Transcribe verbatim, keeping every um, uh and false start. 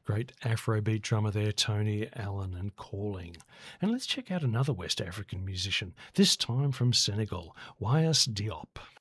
Great Afrobeat drummer there, Tony Allen and Calling. And let's check out another West African musician, this time from Senegal, Waiss Diop.